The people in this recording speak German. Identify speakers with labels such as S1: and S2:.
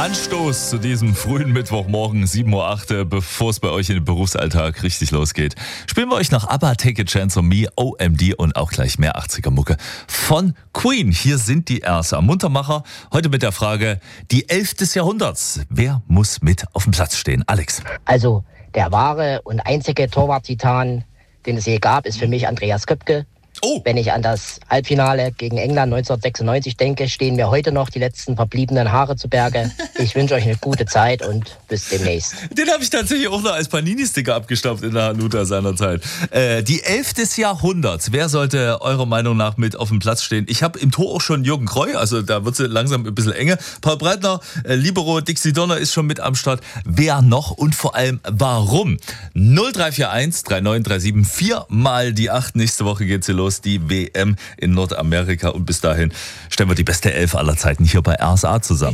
S1: Anstoß zu diesem frühen Mittwochmorgen, 7:08 Uhr, bevor es bei euch in den Berufsalltag richtig losgeht. Spielen wir euch noch ABBA, Take a Chance on Me, OMD und auch gleich mehr 80er-Mucke von Queen. Hier sind die Erster Muntermacher. Heute mit der Frage, die 11 des Jahrhunderts. Wer muss mit auf dem Platz stehen? Alex.
S2: Also der wahre und einzige Torwart-Titan, den es je gab, ist für mich Andreas Köpke.
S1: Oh.
S2: Wenn ich an das Halbfinale gegen England 1996 denke, stehen mir heute noch die letzten verbliebenen Haare zu Berge. Ich wünsche euch eine gute Zeit und bis demnächst.
S1: Den habe ich tatsächlich auch noch als Panini-Sticker abgestaubt in der Hanuta seinerzeit. Die 11 des Jahrhunderts. Wer sollte eurer Meinung nach mit auf dem Platz stehen? Ich habe im Tor auch schon Jürgen Kreu, also da wird es langsam ein bisschen enge. Paul Breitner, Libero, Dixie Donner ist schon mit am Start. Wer noch und vor allem warum? 0341 3937 4 mal die 8. Nächste Woche geht's hier los. Die WM in Nordamerika und bis dahin stellen wir die beste 11 aller Zeiten hier bei RSA zusammen.